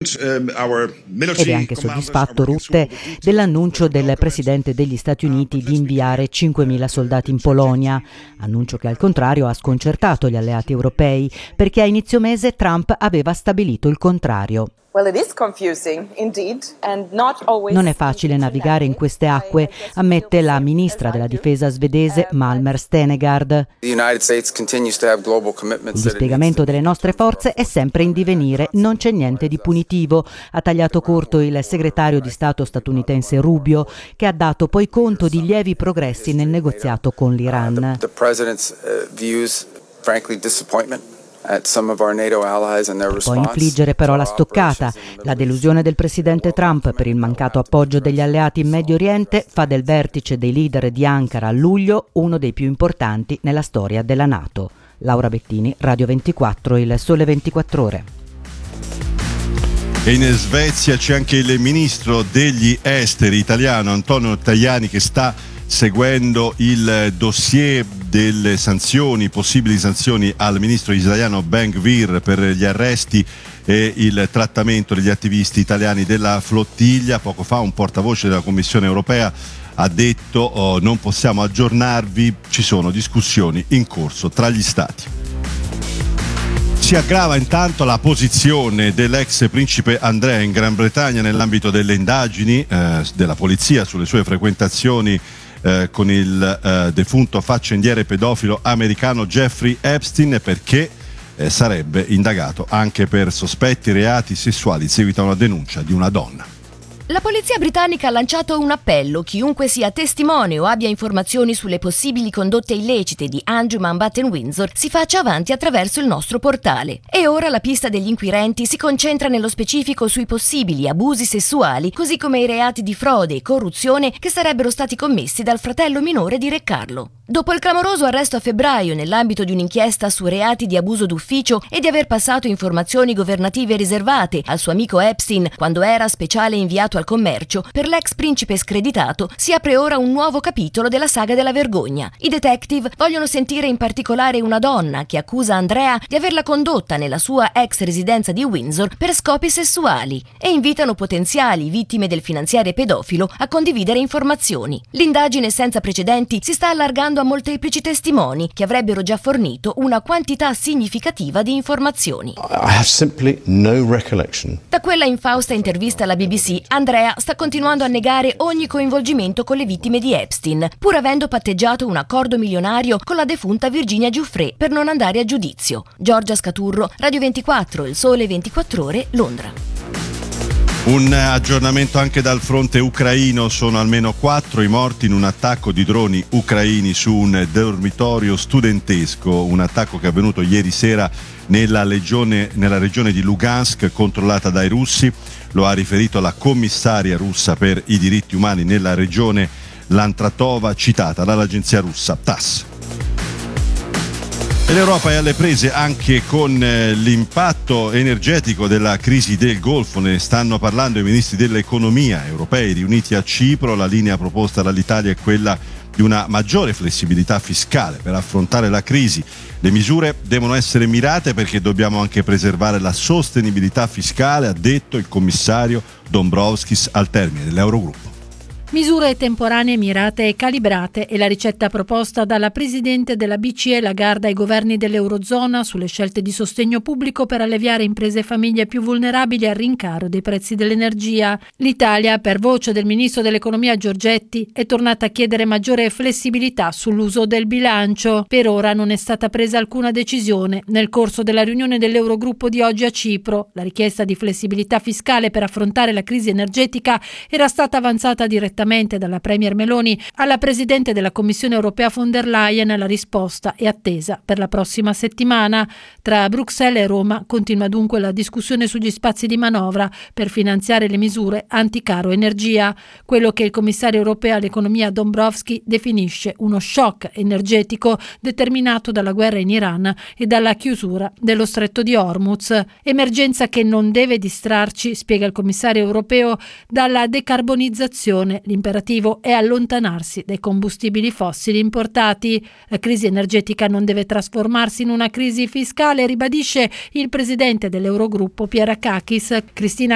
Ed è anche soddisfatto Rutte dell'annuncio del presidente degli Stati Uniti di inviare 5.000 soldati in Polonia, annuncio che al contrario ha sconcertato gli alleati europei perché a inizio mese Trump aveva stabilito il contrario. Non è facile navigare in queste acque, ammette la ministra della difesa svedese Malmer Stenegard. Il dispiegamento delle nostre forze è sempre in divenire, non c'è niente di punitivo, ha tagliato corto il segretario di Stato statunitense Rubio, che ha dato poi conto di lievi progressi nel negoziato con l'Iran. Può infliggere però la stoccata. La delusione del presidente Trump per il mancato appoggio degli alleati in Medio Oriente fa del vertice dei leader di Ankara a luglio uno dei più importanti nella storia della NATO. Laura Bettini, Radio 24, Il Sole 24 Ore. E in Svezia c'è anche il ministro degli esteri italiano Antonio Tajani che sta seguendo il dossier delle sanzioni, possibili sanzioni al ministro israeliano Ben-Gvir per gli arresti e il trattamento degli attivisti italiani della flottiglia. Poco fa un portavoce della Commissione europea ha detto non possiamo aggiornarvi, ci sono discussioni in corso tra gli stati. Si aggrava intanto la posizione dell'ex principe Andrea in Gran Bretagna nell'ambito delle indagini della polizia sulle sue frequentazioni con il defunto faccendiere pedofilo americano Jeffrey Epstein, perché sarebbe indagato anche per sospetti reati sessuali in seguito a una denuncia di una donna. La polizia britannica ha lanciato un appello: chiunque sia testimone o abbia informazioni sulle possibili condotte illecite di Andrew Mountbatten Windsor si faccia avanti attraverso il nostro portale. E ora la pista degli inquirenti si concentra nello specifico sui possibili abusi sessuali, così come i reati di frode e corruzione che sarebbero stati commessi dal fratello minore di Re Carlo. Dopo il clamoroso arresto a febbraio nell'ambito di un'inchiesta su reati di abuso d'ufficio e di aver passato informazioni governative riservate al suo amico Epstein quando era speciale inviato al commercio, per l'ex principe screditato si apre ora un nuovo capitolo della saga della vergogna. I detective vogliono sentire in particolare una donna che accusa Andrea di averla condotta nella sua ex residenza di Windsor per scopi sessuali e invitano potenziali vittime del finanziere pedofilo a condividere informazioni. L'indagine senza precedenti si sta allargando a molteplici testimoni che avrebbero già fornito una quantità significativa di informazioni. I have simply no recollection. Da quella infausta intervista alla BBC, Andrea sta continuando a negare ogni coinvolgimento con le vittime di Epstein, pur avendo patteggiato un accordo milionario con la defunta Virginia Giuffre per non andare a giudizio. Giorgia Scaturro, Radio 24, Il Sole 24 Ore, Londra. Un aggiornamento anche dal fronte ucraino: sono almeno 4 i morti in un attacco di droni ucraini su un dormitorio studentesco, un attacco che è avvenuto ieri sera nella regione di Lugansk controllata dai russi. Lo ha riferito la commissaria russa per i diritti umani nella regione, Lantratova, citata dall'agenzia russa TASS. E l'Europa è alle prese anche con l'impatto energetico della crisi del Golfo. Ne stanno parlando i ministri dell'economia europei riuniti a Cipro. La linea proposta dall'Italia è quella di una maggiore flessibilità fiscale per affrontare la crisi. Le misure devono essere mirate perché dobbiamo anche preservare la sostenibilità fiscale, ha detto il commissario Dombrovskis al termine dell'Eurogruppo. Misure temporanee, mirate e calibrate è la ricetta proposta dalla Presidente della BCE Lagarde ai governi dell'Eurozona sulle scelte di sostegno pubblico per alleviare imprese e famiglie più vulnerabili al rincaro dei prezzi dell'energia. L'Italia, per voce del Ministro dell'Economia Giorgetti, è tornata a chiedere maggiore flessibilità sull'uso del bilancio. Per ora non è stata presa alcuna decisione. Nel corso della riunione dell'Eurogruppo di oggi a Cipro, la richiesta di flessibilità fiscale per affrontare la crisi energetica era stata avanzata direttamente dalla Premier Meloni alla Presidente della Commissione Europea von der Leyen. La risposta è attesa per la prossima settimana. Tra Bruxelles e Roma continua dunque la discussione sugli spazi di manovra per finanziare le misure anticaro energia, quello che il commissario europeo all'economia Dombrovskis definisce uno shock energetico determinato dalla guerra in Iran e dalla chiusura dello stretto di Hormuz. Emergenza che non deve distrarci, spiega il commissario europeo, dalla decarbonizzazione. L'imperativo è allontanarsi dai combustibili fossili importati. La crisi energetica non deve trasformarsi in una crisi fiscale, ribadisce il presidente dell'Eurogruppo Pierakakis. Cristina